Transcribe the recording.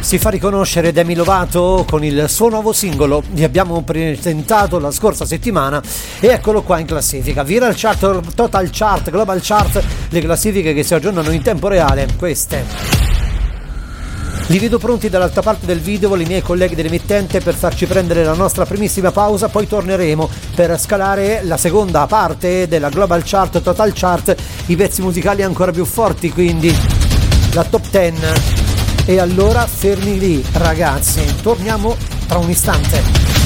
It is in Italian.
Si fa riconoscere Demi Lovato con il suo nuovo singolo. Vi abbiamo presentato la scorsa settimana e eccolo qua in classifica. Viral Chart, Total Chart, Global Chart, le classifiche che si aggiornano in tempo reale. Queste. Li vedo pronti dall'altra parte del video i miei colleghi dell'emittente per farci prendere la nostra primissima pausa, poi torneremo per scalare la seconda parte della Global Chart, Total Chart, i pezzi musicali ancora più forti, quindi la top 10. E allora fermi lì ragazzi, torniamo tra un istante.